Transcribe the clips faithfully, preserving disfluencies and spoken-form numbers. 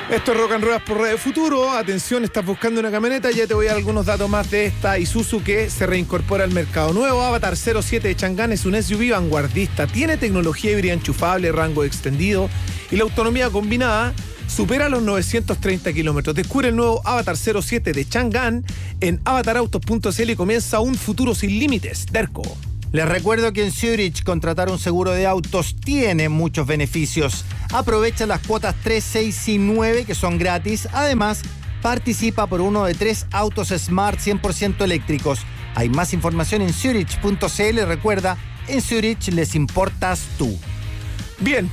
Esto es Rock and Ruedas por Radio Futuro. Atención, estás buscando una camioneta. Ya te voy a dar algunos datos más de esta Isuzu que se reincorpora al mercado. Nuevo Avatar cero siete de Chang'an es un S U V vanguardista. Tiene tecnología híbrida enchufable, rango extendido y la autonomía combinada supera los novecientos treinta kilómetros. Descubre el nuevo Avatar cero siete de Chang'an en avatar autos punto c l y comienza un futuro sin límites. Derco. Les recuerdo que en Zurich contratar un seguro de autos tiene muchos beneficios. Aprovecha las cuotas tres, seis y nueve que son gratis. Además, participa por uno de tres autos Smart cien por ciento eléctricos. Hay más información en zurich punto c l. Recuerda, en Zurich les importas tú. Bien,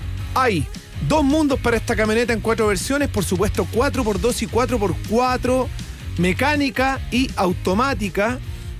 hay dos mundos para esta camioneta en cuatro versiones. Por supuesto, cuatro por dos y cuatro por cuatro, mecánica y automática.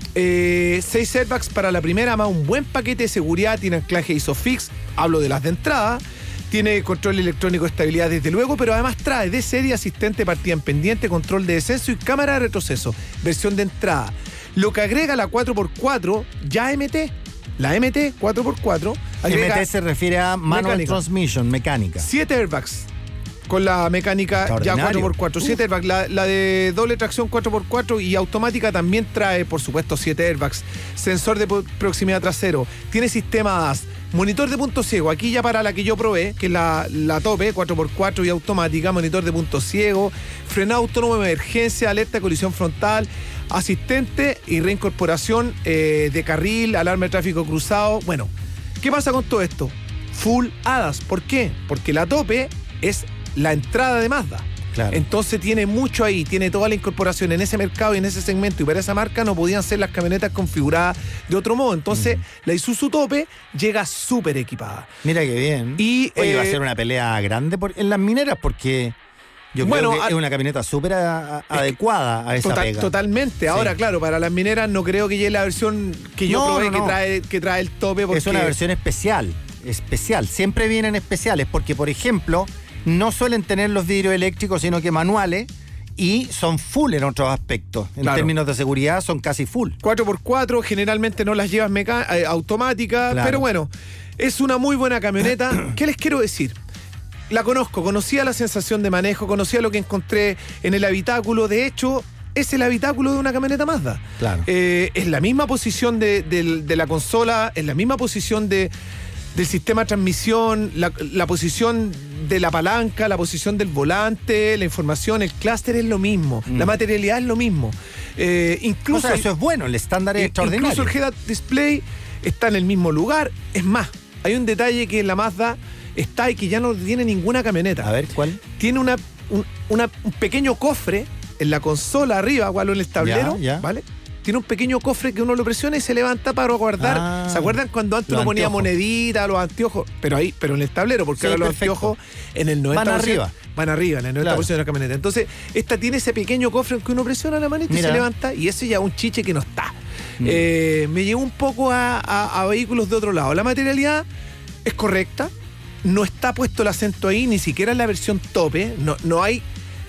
Eh, seis airbags para la primera, más un buen paquete de seguridad. Tiene anclaje ISOFIX, hablo de las de entrada. Tiene control electrónico de estabilidad desde luego, pero además trae de serie asistente de partida en pendiente, control de descenso y cámara de retroceso, versión de entrada. Lo que agrega la cuatro por cuatro, ya M T, la M T cuatro por cuatro. M T se refiere a Manual mecánica. Transmission, mecánica. siete airbags. Con la mecánica ya cuatro por cuatro, siete airbags. La, la de doble tracción cuatro por cuatro y automática también trae, por supuesto, siete airbags. Sensor de proximidad trasero. Tiene sistema A D A S. Monitor de punto ciego. Aquí ya para la que yo probé, que es la, la tope, cuatro por cuatro y automática. Monitor de punto ciego. Frenado autónomo de emergencia. Alerta de colisión frontal. Asistente y reincorporación eh, de carril. Alarma de tráfico cruzado. Bueno, ¿qué pasa con todo esto? Full A D A S. ¿Por qué? Porque la tope es la entrada de Mazda. Claro. Entonces tiene mucho ahí, tiene toda la incorporación en ese mercado y en ese segmento, y para esa marca no podían ser las camionetas configuradas de otro modo. Entonces, mm. la Isuzu Tope llega súper equipada. Mira qué bien. Y Oye, eh, va a ser una pelea grande por, en las mineras, porque yo bueno, creo que a, es una camioneta súper adecuada a esa total, pega. Totalmente. Ahora, sí. Claro, para las mineras no creo que llegue la versión que yo no, probé no, no. Que, trae, que trae el Tope. Porque... es una versión especial, especial. Siempre vienen especiales, porque, por ejemplo, no suelen tener los vidrios eléctricos, sino que manuales, y son full en otros aspectos. En claro. términos de seguridad son casi full. cuatro por cuatro, generalmente no las llevas meca- eh, automáticas, claro. Pero bueno, es una muy buena camioneta. ¿Qué les quiero decir? La conozco, conocía la sensación de manejo, conocía lo que encontré en el habitáculo. De hecho, es el habitáculo de una camioneta Mazda. Claro. Eh, es la misma posición de, de, de la consola, es la misma posición de... del sistema de transmisión, la, la posición de la palanca, la posición del volante, la información, el clúster es lo mismo, mm. la materialidad es lo mismo. Eh, incluso o sea, eso es bueno, el estándar es eh, extraordinario. Incluso el head-up display está en el mismo lugar. Es más, hay un detalle que en la Mazda está y que ya no tiene ninguna camioneta. A ver, ¿cuál? Tiene una, un, una, un pequeño cofre en la consola arriba, o en el tablero, ya, ya. ¿Vale? Tiene un pequeño cofre que uno lo presiona y se levanta para guardar. Ah, ¿se acuerdan cuando antes uno ponía monedita, los anteojos? Pero ahí, pero en el tablero, porque sí, ahora los perfecto. Anteojos en el noventa por ciento van arriba. Van arriba, en el noventa por ciento claro. de la camioneta. Entonces, esta tiene ese pequeño cofre en que uno presiona la manita. Mira. Y se levanta, y ese ya es un chiche que no está. Mm. Eh, me llevó un poco a, a, a vehículos de otro lado. La materialidad es correcta, no está puesto el acento ahí, ni siquiera en la versión tope. No, no hay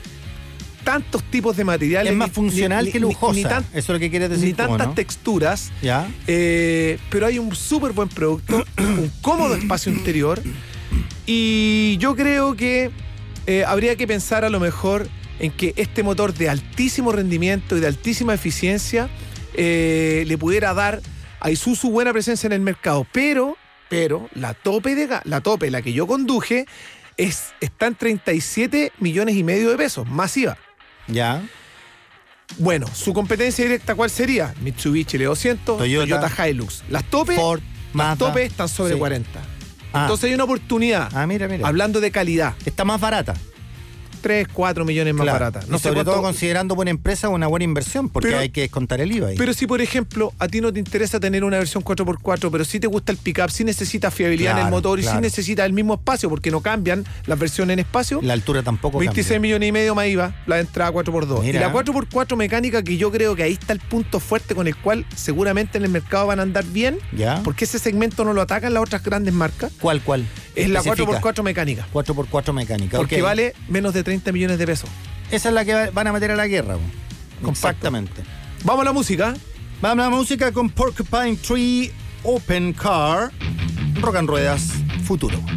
tantos tipos de materiales. Es más ni, funcional ni, que lujosa. Ni, ni tan, eso es lo que quieres decir. Ni tantas ¿no? texturas. ¿Ya? Eh, pero hay un súper buen producto, un cómodo espacio interior. Y yo creo que eh, habría que pensar a lo mejor en que este motor de altísimo rendimiento y de altísima eficiencia eh, le pudiera dar a Isuzu buena presencia en el mercado. Pero, pero la tope de la tope, la que yo conduje, es, está en treinta y siete millones y medio de pesos, masiva. Ya. Bueno, su competencia directa, ¿cuál sería? Mitsubishi L doscientos, Toyota, Toyota Hilux. Las topes, Ford, las Mazda, topes están sobre sí. cuarenta. Ah. Entonces hay una oportunidad. Ah, mira, mira. Hablando de calidad. Está más barata. tres, cuatro millones más claro. barata. No y sobre cuánto... todo considerando buena empresa, una buena inversión, porque pero, hay que descontar el I V A ahí. Pero si, por ejemplo, a ti no te interesa tener una versión cuatro por cuatro, pero si te gusta el pick-up, si necesitas fiabilidad claro, en el motor y claro. si necesitas el mismo espacio, porque no cambian las versiones en espacio. La altura tampoco veintiséis cambia. millones y medio más I V A, la entrada cuatro por dos. Mira. Y la cuatro por cuatro mecánica, que yo creo que ahí está el punto fuerte con el cual seguramente en el mercado van a andar bien, ¿ya? Porque ese segmento no lo atacan las otras grandes marcas. ¿Cuál, cuál? Es la cuatro por cuatro mecánica. cuatro por cuatro mecánica. Porque okay. vale menos de treinta millones de pesos. Esa es la que van a meter a la guerra. Exactamente. Vamos a la música. Vamos a la música con Porcupine Tree Open Car. Rock and Ruedas Futuro.